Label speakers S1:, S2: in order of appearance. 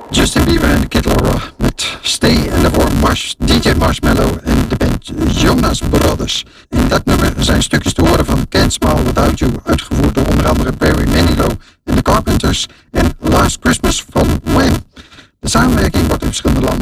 S1: Justin Bieber en Kid Laroi met Stay en daarvoor DJ Marshmello en de band Jonas Brothers. In dat nummer zijn stukjes te horen van Can't Smile Without You, uitgevoerd door onder andere Barry Manilow en The Carpenters, en Last Christmas van Wham. De samenwerking wordt in verschillende landen